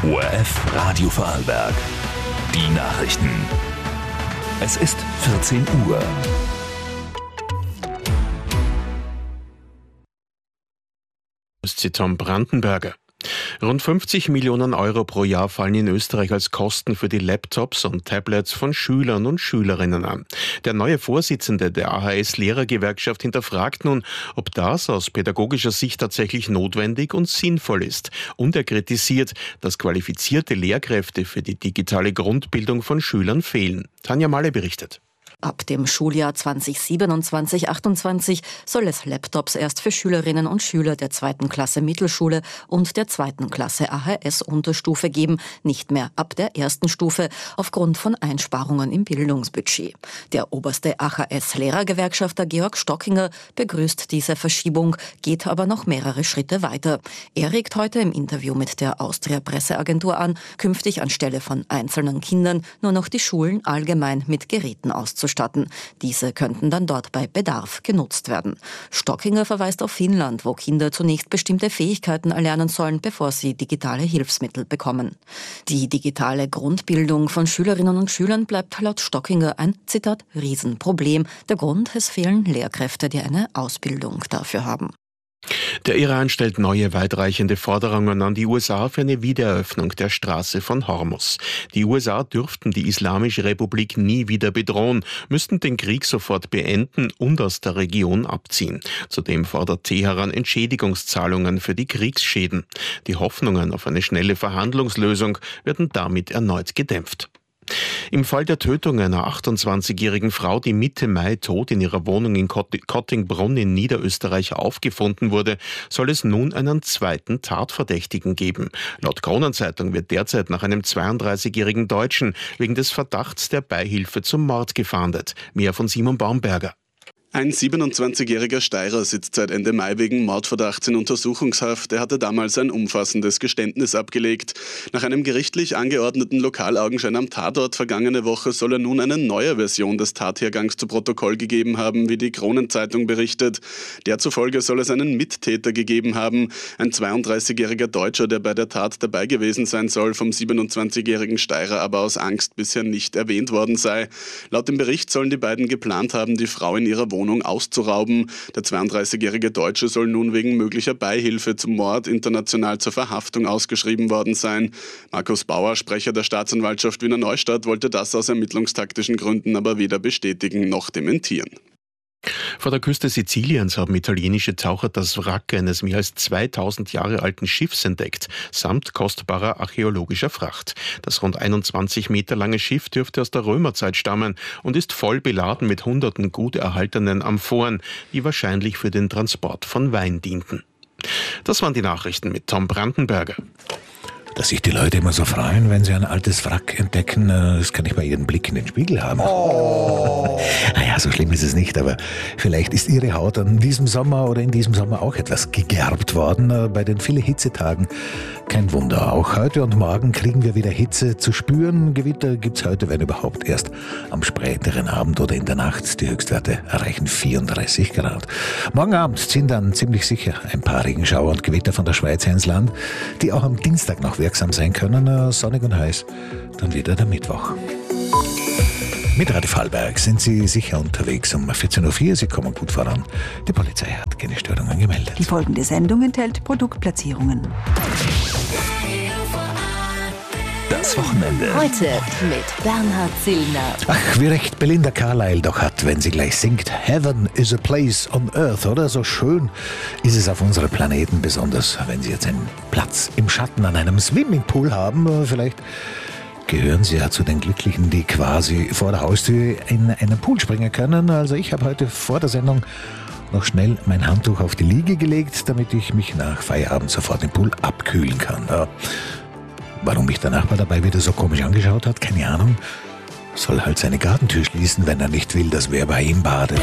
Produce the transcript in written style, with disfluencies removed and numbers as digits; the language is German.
ORF Radio Vorarlberg. Die Nachrichten. Es ist 14 Uhr. Ist Tom Brandenberger. Rund 50 Millionen Euro pro Jahr fallen in Österreich als Kosten für die Laptops und Tablets von Schülern und Schülerinnen an. Der neue Vorsitzende der AHS-Lehrergewerkschaft hinterfragt nun, ob das aus pädagogischer Sicht tatsächlich notwendig und sinnvoll ist. Und er kritisiert, dass qualifizierte Lehrkräfte für die digitale Grundbildung von Schülern fehlen. Tanja Malle berichtet. Ab dem Schuljahr 2027/28 soll es Laptops erst für Schülerinnen und Schüler der 2. Klasse Mittelschule und der 2. Klasse AHS-Unterstufe geben, nicht mehr ab der 1. Stufe aufgrund von Einsparungen im Bildungsbudget. Der oberste AHS-Lehrergewerkschafter Georg Stockinger begrüßt diese Verschiebung, geht aber noch mehrere Schritte weiter. Er regt heute im Interview mit der Austria-Presseagentur an, künftig anstelle von einzelnen Kindern nur noch die Schulen allgemein mit Geräten auszustatten. Diese könnten dann dort bei Bedarf genutzt werden. Stockinger verweist auf Finnland, wo Kinder zunächst bestimmte Fähigkeiten erlernen sollen, bevor sie digitale Hilfsmittel bekommen. Die digitale Grundbildung von Schülerinnen und Schülern bleibt laut Stockinger ein, Zitat, Riesenproblem. Der Grund, es fehlen Lehrkräfte, die eine Ausbildung dafür haben. Der Iran stellt neue weitreichende Forderungen an die USA für eine Wiedereröffnung der Straße von Hormuz. Die USA dürften die Islamische Republik nie wieder bedrohen, müssten den Krieg sofort beenden und aus der Region abziehen. Zudem fordert Teheran Entschädigungszahlungen für die Kriegsschäden. Die Hoffnungen auf eine schnelle Verhandlungslösung werden damit erneut gedämpft. Im Fall der Tötung einer 28-jährigen Frau, die Mitte Mai tot in ihrer Wohnung in Kottingbrunn in Niederösterreich aufgefunden wurde, soll es nun einen zweiten Tatverdächtigen geben. Laut Kronenzeitung wird derzeit nach einem 32-jährigen Deutschen wegen des Verdachts der Beihilfe zum Mord gefahndet. Mehr von Simon Baumberger. Ein 27-jähriger Steirer sitzt seit Ende Mai wegen Mordverdachts in Untersuchungshaft. Er hatte damals ein umfassendes Geständnis abgelegt. Nach einem gerichtlich angeordneten Lokalaugenschein am Tatort vergangene Woche soll er nun eine neue Version des Tathergangs zu Protokoll gegeben haben, wie die Kronenzeitung berichtet. Der zufolge soll es einen Mittäter gegeben haben. Ein 32-jähriger Deutscher, der bei der Tat dabei gewesen sein soll, vom 27-jährigen Steirer aber aus Angst bisher nicht erwähnt worden sei. Laut dem Bericht sollen die beiden geplant haben, die Frau in ihrer Wohnung auszurauben. Der 32-jährige Deutsche soll nun wegen möglicher Beihilfe zum Mord international zur Verhaftung ausgeschrieben worden sein. Markus Bauer, Sprecher der Staatsanwaltschaft Wiener Neustadt, wollte das aus ermittlungstaktischen Gründen aber weder bestätigen noch dementieren. Vor der Küste Siziliens haben italienische Taucher das Wrack eines mehr als 2000 Jahre alten Schiffs entdeckt, samt kostbarer archäologischer Fracht. Das rund 21 Meter lange Schiff dürfte aus der Römerzeit stammen und ist voll beladen mit hunderten gut erhaltenen Amphoren, die wahrscheinlich für den Transport von Wein dienten. Das waren die Nachrichten mit Tom Brandenberger. Dass sich die Leute immer so freuen, wenn sie ein altes Wrack entdecken, das kann ich bei ihrem Blick in den Spiegel haben. Oh. Naja, so schlimm ist es nicht, aber vielleicht ist ihre Haut an diesem Sommer oder in diesem Sommer auch etwas gegerbt worden bei den vielen Hitzetagen. Kein Wunder, auch heute und morgen kriegen wir wieder Hitze zu spüren. Gewitter gibt's heute, wenn überhaupt, erst am späteren Abend oder in der Nacht. Die Höchstwerte erreichen 34 Grad. Morgen Abend ziehen dann ziemlich sicher ein paar Regenschauer und Gewitter von der Schweiz her ins Land, die auch am Dienstag noch wirksam sein können, sonnig und heiß, dann wieder der Mittwoch. Mit Radio Vorarlberg sind Sie sicher unterwegs um 14.04 Uhr. Sie kommen gut voran. Die Polizei hat keine Störungen gemeldet. Die folgende Sendung enthält Produktplatzierungen. Das Wochenende. Heute mit Bernhard Zillner. Ach, wie recht Belinda Carlyle doch hat, wenn sie gleich singt. Heaven is a place on earth, oder? So schön ist es auf unserem Planeten, besonders wenn Sie jetzt einen Platz im Schatten an einem Swimmingpool haben. Vielleicht gehören Sie ja zu den Glücklichen, die quasi vor der Haustür in einen Pool springen können. Also ich habe heute vor der Sendung noch schnell mein Handtuch auf die Liege gelegt, damit ich mich nach Feierabend sofort im Pool abkühlen kann. Ja. Warum mich der Nachbar dabei wieder so komisch angeschaut hat, keine Ahnung. Soll halt seine Gartentür schließen, wenn er nicht will, dass wer bei ihm badet.